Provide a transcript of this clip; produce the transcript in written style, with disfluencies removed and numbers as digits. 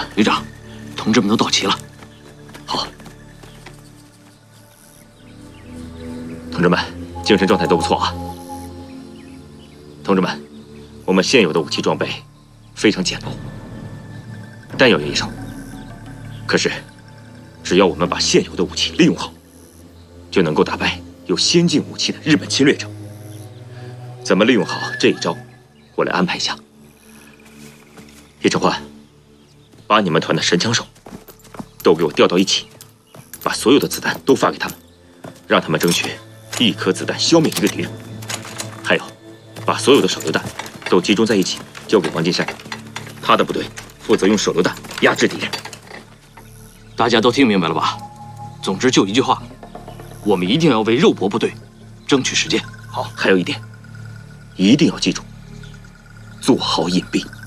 旅长，同志们都到齐了。 好，同志们精神状态都不错啊。同志们，我们现有的武器装备非常简陋，弹药也少。可是，只要我们把现有的武器利用好，就能够打败有先进武器的日本侵略者。怎么利用好这一招，我来安排一下。叶承欢，把你们团的神枪手都给我调到一起，把所有的子弹都发给他们，让他们争取1颗子弹消灭1个敌人。还有，把所有的手榴弹都集中在一起，交给王金山，他的部队负责用手榴弹压制敌人。 大家都听明白了吧？总之就一句话，我们一定要为肉搏部队争取时间。 好，还有一点，一定要记住，做好隐蔽。